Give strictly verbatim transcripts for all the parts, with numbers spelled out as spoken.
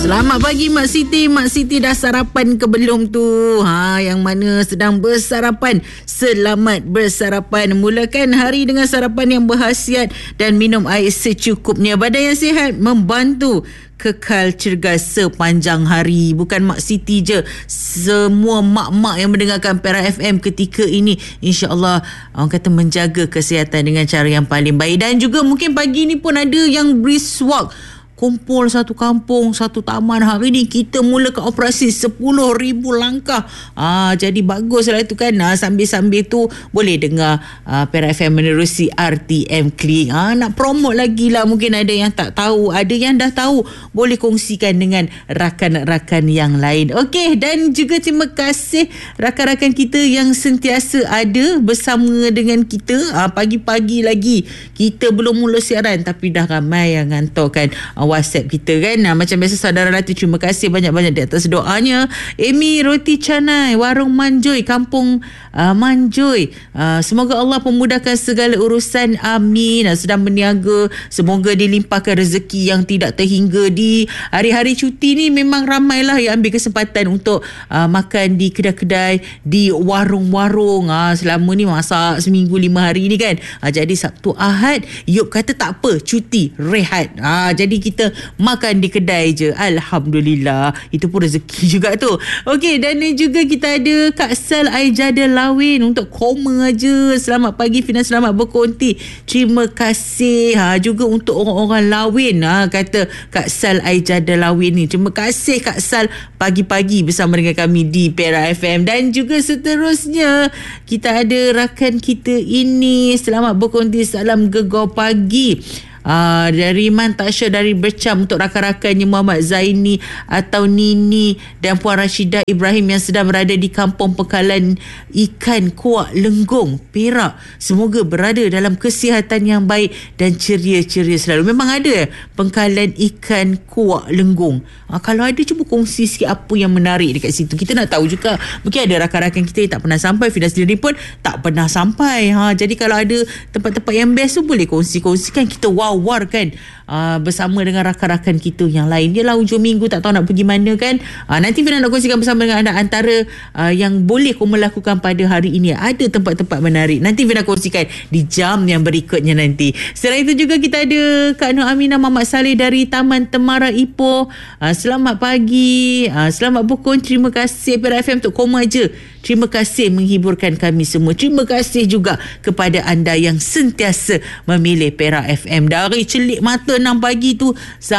Selamat pagi Mak Siti. Mak Siti dah sarapan ke belum tu? Ha, yang mana sedang bersarapan, selamat bersarapan. Mulakan hari dengan sarapan yang berkhasiat dan minum air secukupnya. Badan yang sihat membantu kekal cergas sepanjang hari. Bukan Mak Siti je, semua mak-mak yang mendengarkan Perak F M ketika ini, insya-Allah orang kata menjaga kesihatan dengan cara yang paling baik. Dan juga mungkin pagi ni pun ada yang brisk walk, kumpul satu kampung, satu taman. Hari ni kita mulakan operasi sepuluh ribu langkah. Ah, jadi baguslah itu kan. Ah, sambil-sambil tu boleh dengar ah, Perak F M menerusi R T M Klik. Ah, nak promote lagi lah. Mungkin ada yang tak tahu, ada yang dah tahu. Boleh kongsikan dengan rakan-rakan yang lain. Okey, dan juga terima kasih rakan-rakan kita yang sentiasa ada bersama dengan kita. Ah, pagi-pagi lagi kita belum mula siaran tapi dah ramai yang hantarkan ah, WhatsApp kita kan. Nah, macam biasa saudara Lati, terima kasih banyak-banyak di atas doanya. Amy Roti Canai, Warung Manjoy, Kampung uh, Manjoy. Uh, semoga Allah memudahkan segala urusan. Amin. Uh, sedang berniaga, semoga dilimpahkan rezeki yang tidak terhingga. Di hari-hari cuti ni memang ramailah yang ambil kesempatan untuk uh, makan di kedai-kedai, di warung-warung. Uh, selama ni masak seminggu lima hari ni kan. Uh, jadi Sabtu Ahad, Yop kata tak apa, cuti, rehat. Uh, jadi kita kita makan di kedai je. Alhamdulillah. Itu pun rezeki juga tu. Okey, dan juga kita ada Kak Sal Aijada Lawin untuk koma aja. Selamat pagi Fina, selamat berkonti. Terima kasih. Ha, juga untuk orang-orang Lawin. Ha, kata Kak Sal Aijada Lawin ni. Terima kasih Kak Sal pagi-pagi bersama dengan kami di Perak F M. Dan juga seterusnya kita ada rakan kita ini. Selamat berkonti, salam gegar pagi. Uh, dari Man Tasha dari Bercam untuk rakan-rakannya Muhammad Zaini atau Nini dan Puan Rashidah Ibrahim yang sedang berada di Kampung Pekalan Ikan Kuak Lenggong, Perak. Semoga berada dalam kesihatan yang baik dan ceria-ceria selalu. Memang ada Pekalan Ikan Kuak Lenggong. Uh, kalau ada, cuba kongsi sikit apa yang menarik dekat situ. Kita nak tahu juga. Mungkin ada rakan-rakan kita yang tak pernah sampai. Fida sendiri pun tak pernah sampai. Ha, jadi kalau ada tempat-tempat yang best tu, boleh kongsi-kongsikan. Kita wow war kan uh, bersama dengan rakan-rakan kita yang lain. Yelah hujung minggu tak tahu nak pergi mana kan. Uh, nanti Fina nak kongsikan bersama dengan anda antara uh, yang boleh kau melakukan pada hari ini. Ada tempat-tempat menarik. Nanti Fina kongsikan di jam yang berikutnya nanti. Selain itu juga kita ada Kak Nur Aminah Muhammad Saleh dari Taman Temara Ipoh. Uh, selamat pagi. Uh, selamat pukul. Terima kasih Perak F M untuk koma je. Terima kasih menghiburkan kami semua. Terima kasih juga kepada anda yang sentiasa memilih Perak F M. Dari celik mata enam pagi tu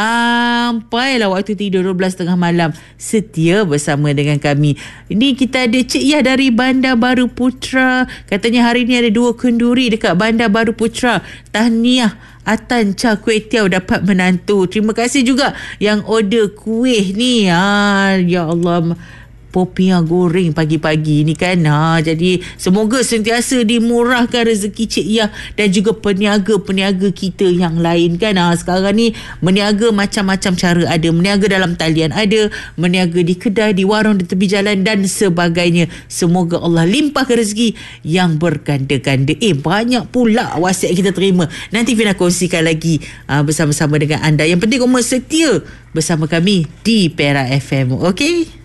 sampailah waktu tidur dua belas tiga puluh malam, setia bersama dengan kami. Ini kita ada Cik Yah dari Bandar Baru Putra. Katanya hari ni ada dua kenduri dekat Bandar Baru Putra. Tahniah Atan Cha Kuih Tiaw dapat menantu. Terima kasih juga yang order kuih ni. Ha, ya Allah, popiah goreng pagi-pagi ni kan. Ha, jadi semoga sentiasa dimurahkan rezeki Cik Yah dan juga peniaga-peniaga kita yang lain kan. Ha, sekarang ni meniaga macam-macam cara. Ada meniaga dalam talian, ada meniaga di kedai, di warung, di tepi jalan dan sebagainya. Semoga Allah limpahkan rezeki yang berganda-ganda. Eh, banyak pula WhatsApp kita terima. Nanti Fina kongsikan lagi ha, bersama-sama dengan anda. Yang penting kamu setia bersama kami di Perak F M. Okey?